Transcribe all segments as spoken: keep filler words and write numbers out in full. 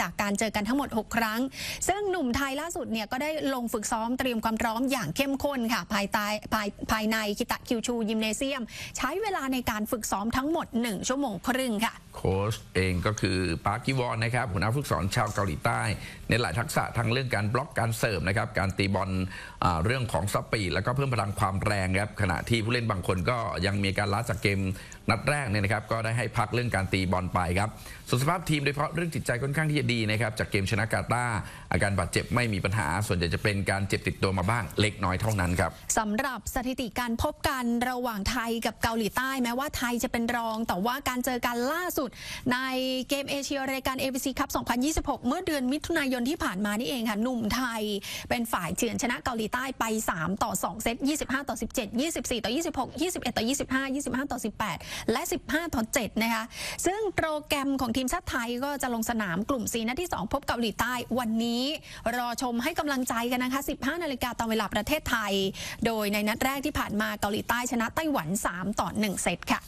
จากการเจอกันทั้งหมดหกครั้งซึ่งหนุ่มไทยล่าสุดเนี่ยก็ได้ลงฝึกซ้อมเตรียมความพร้อมอย่างเข้มข้นค่ะภายใต้ภายภายในคิตะคิวชูยิมเนเซียมใช้เวลาในการฝึกซ้อมทั้งหมดหนึ่งชั่วโมงครึ่งค่ะโค้ชเองก็คือปาร์คกิวอนนะครับหัวหน้าผู้ฝึกสอนชาวเกาหลีใต้ในหลายทักษะทั้งเรื่องการบล็อกการเสิร์ฟนะครับการตีบอลเรื่องของสปีดแล้วก็เพิ่มพลังความแรงครับขณะที่ผู้เล่นบางคนก็ยังมีการล้าจากเกมนัดแรกเนี่ยนะครับก็ได้ให้พักเรื่องการตีบอลไปครับสุขภาพทีมโดยเฉพาะเรื่องจิตใจค่อนข้างที่จะดีนะครับจากเกมชนะกาตาร์อาการบาดเจ็บไม่มีปัญหาส่วนใหญ่จะเป็นการเจ็บติดตัวมาบ้างเล็กน้อยเท่านั้นครับสำหรับสถิติการพบกันระหว่างไทยกับเกาหลีใต้แม้ว่าไทยจะเป็นรองแต่ว่าการเจอกันล่าสุดในเกมเอเชียรายการ เอ วี ซี คัพ สองพันยี่สิบหก เมื่อเดือนมิถุนายนที่ผ่านมานี่เองค่ะหนุ่มไทยเป็นฝ่ายเฉือนชนะเกาหลีใต้ไปสามต่อสองเซตยี่สิบห้าต่อสิบเจ็ด ยี่สิบสี่ต่อยี่สิบหก ยี่สิบเอ็ดต่อยี่สิบห้า ยี่สิบห้าต่อสิบแปดและสิบห้าต่อเจ็ดนะคะซึ่งโปรแกรมของทีมชาติไทยก็จะลงสนามกลุ่ม C นัดที่สองพบเกาหลีใต้วันนี้รอชมให้กำลังใจกันนะคะ สิบห้านาฬิกาตามเวลาประเทศไทยโดยในนัดแรกที่ผ่านมาเกาหลีใต้ชนะไต้หวันสามต่อหนึ่งเซตค่ะ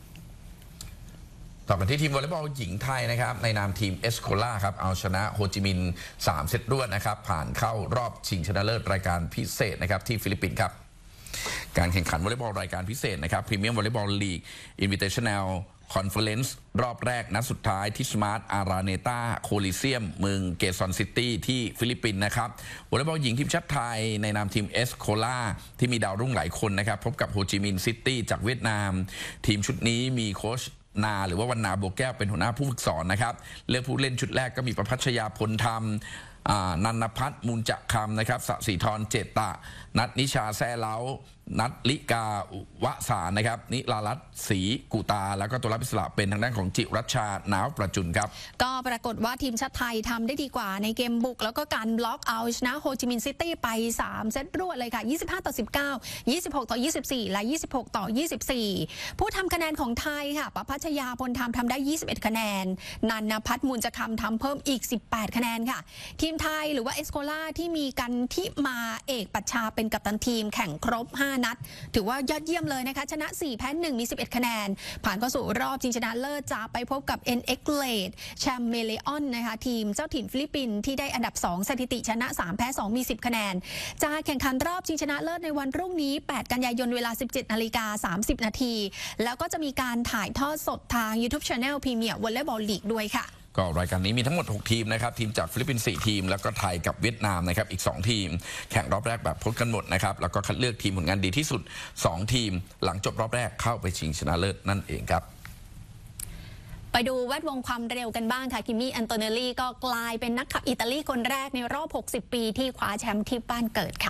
ต่อกันที่ทีมวอลเลย์บอลหญิงไทยนะครับในนามทีมเอสโคล่าครับเอาชนะโฮจิมินห์สามเซตรวดนะครับผ่านเข้ารอบชิงชนะเลิศรายการพิเศษนะครับที่ฟิลิปปินส์ครับการแข่งขันวอลเลย์บอลรายการพิเศษนะครับพรีเมียมวอลเลย์บอลลีกอินวิเทชันแนลคอนเฟอเรนซ์รอบแรกนัดสุดท้ายที่สมาร์ทอาราเนต้าโคลิเซียมเมืองเกซอนซิตี้ที่ฟิลิปปินส์นะครับวอลเลย์บอลหญิงทีมชาติไทยในนามทีมเอสโคล่าที่มีดาวรุ่งหลายคนนะครับพบกับโฮจิมินห์ซิตี้จากเวียดนามทีมชุดนี้มีโค้ชนาหรือว่าวันนาโบแก้วเป็นหัวหน้าผู้ฝึกสอนนะครับเลือกผู้เล่นชุดแรกก็มีประพัชยาพลธรรมนันพัฒน์มูลจักคำนะครับสศิธรเจตตะนัทนิชาแซ่เล้านัทลิกาวสารนะครับนิลารัตน์ศรีกุตาแล้วก็ตัวรับอิสระเป็นทางด้านของจิรัชชาหนาวประจุนครับก็ปรากฏว่าทีมชาติไทยทำได้ดีกว่าในเกมบุกแล้วก็การบล็อกเอาชนะโฮจิมินห์ซิตี้ไปสามเซตรวดเลยค่ะยี่สิบห้าต่อสิบเก้า ยี่สิบหกต่อยี่สิบสี่และยี่สิบหกต่อยี่สิบสี่ผู้ทำคะแนนของไทยค่ะประพัชยาพลธรรมทำได้ยี่สิบเอ็ดคะแนนนันพัฒน์มูลจักคำทำเพิ่มอีกสิบแปดคะแนนค่ะทีมไทยหรือว่าเอสโคล่าที่มีกันที่มาเอกปัชชาเป็นกัปตันทีมแข่งครบห้านัดถือว่ายอดเยี่ยมเลยนะคะชนะสี่แพ้หนึ่งมีสิบเอ็ดคะแนนผ่านเข้าสู่รอบชิงชนะเลิศจะไปพบกับ เอ็น เอ็กซ์ เลด แชมเมเลออนนะคะทีมเจ้าถิ่นฟิลิปปินส์ที่ได้อันดับสองสถิติชนะสามแพ้สองมีสิบคะแนนจะแข่งขันรอบชิงชนะเลิศในวันพรุ่งนี้แปดกันยายนเวลา สิบเจ็ดนาฬิกาสามสิบนาทีแล้วก็จะมีการถ่ายทอดสดทาง YouTube Channel Premier Volleyball League ด้วยค่ะก็รายการนี้มีทั้งหมดหกทีมนะครับทีมจากฟิลิปปินส์สี่ทีมแล้วก็ไทยกับเวียดนามนะครับอีกสองทีมแข่งรอบแรกแบบพบกันหมดนะครับแล้วก็คัดเลือกทีมผลงานดีที่สุดสองทีมหลังจบรอบแรกเข้าไปชิงชนะเลิศนั่นเองครับไปดูแวดวงความเร็วกันบ้างค่ะคิมมี่อันโตเนลลี่ก็กลายเป็นนักขับอิตาลีคนแรกในรอบหกสิบปีที่คว้าแชมป์ที่บ้านเกิดค่ะ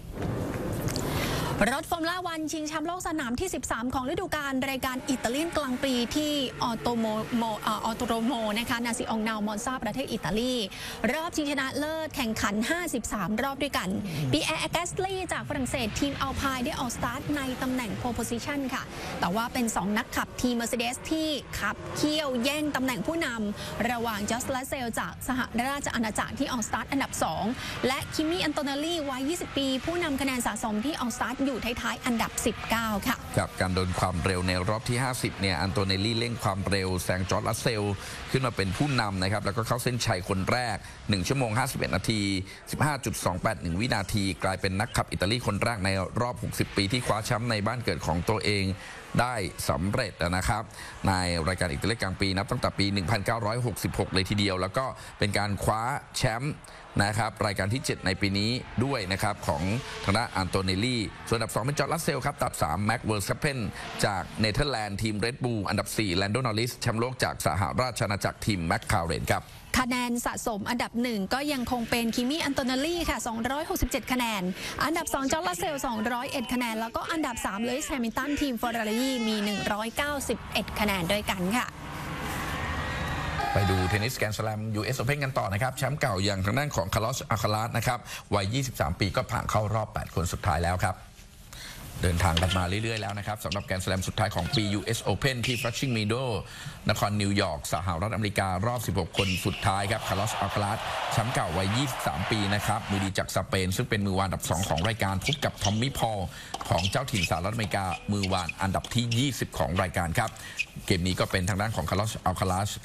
รถฟอร์มูล่าวันชิงแชมป์โลกสนามที่สิบสามของฤดูกาลรายการอิตาเลียนกลางปีที่ออโตโมโมออโตโรโมนะคะนาซิองนาวมอนซาประเทศอิตาลีรอบชิงชนะเลิศแข่งขันห้าสิบสามรอบด้วยกันปีแอร์แกสลีจากฝรั่งเศสทีมอัลพายได้ออกสตาร์ทในตำแหน่งโพลโพซิชันค่ะแต่ว่าเป็นสองนักขับทีมเมอร์เซเดสที่ขับเคี่ยวแย่งตำแหน่งผู้นำระหว่างจอสลาเซลจากสหราชอาณาจักรที่ออกสตาร์ทอันดับสองและคิมมี่อันโตเนลลี่วัยยี่สิบปีผู้นำคะแนนสะสมที่ออกสตาร์ทอยู่ท้ายๆอันดับสิบเก้าค่ะกับการโดนความเร็วในรอบที่ห้าสิบเนี่ยอันโตเนลลี่เร่งความเร็วแซงจอร์จ รัสเซลขึ้นมาเป็นผู้นำนะครับแล้วก็เข้าเส้นชัยคนแรกหนึ่งชั่วโมงห้าสิบเอ็ดนาที สิบห้าจุดสองแปดหนึ่ง วินาทีกลายเป็นนักขับอิตาลีคนแรกในรอบหกสิบปีที่คว้าแชมป์ในบ้านเกิดของตัวเองได้สำเร็จนะครับในรายการอิตาลีกลางปีนับตั้งแต่ปีหนึ่งพันเก้าร้อยหกสิบหกเลยทีเดียวแล้วก็เป็นการคว้าแชมป์นะครับรายการที่เจ็ดในปีนี้ด้วยนะครับของทางด้านอันโตเนลลี่ส่วนอันดับสองเป็นจอร์จ รัสเซลครับตัดสามแม็กเวอร์สแคปเพนจากเนเธอร์แลนด์ทีมเรดบูลอันดับสี่แลนโดนอริสแชมป์โลกจากสหราชอาณาจักรทีมแมคคาเรนครับคะแนนสะสมอันดับหนึ่งก็ยังคงเป็นคิมมี่อันโตเนลลี่ค่ะสองร้อยหกสิบเจ็ดคะแนนอันดับสองจอร์จ รัสเซลสองร้อยเอ็ดคะแนนแล้วก็อันดับสามเลวิส แฮมิลตันทีมเฟอร์รารี่มีหนึ่งร้อยเก้าสิบเอ็ดคะแนนด้วยกันค่ะไปดูเทนนิสแกรนด์สแลม ยู เอส Open กันต่อนะครับแชมป์เก่าอย่างทางด้านของคาร์ลอส อัลคาราสนะครับวัยยี่สิบสามปีก็ผ่านเข้ารอบแปดคนสุดท้ายแล้วครับเดินทางกันมาเรื่อยๆแล้วนะครับสำหรับแกรนด์สแลมสุดท้ายของปี ยู เอส Open ที่ Flushing Meadows นครนิวยอร์กสหรัฐอเมริการอบสิบหกคนสุดท้ายครับคาร์ลอส อัลคาราสแชมป์เก่าวัยยี่สิบสามปีนะครับมือดีจากสเปนซึ่งเป็นมือวางอันดับสองของรายการพบกับทอมมี่พอลของเจ้าถิ่นสหรัฐอเมริกามือวางอันดับที่ยี่สิบของรายการครับเกมนี้ก็เป็นทางด้านของคาร์ลอส อัลคาราส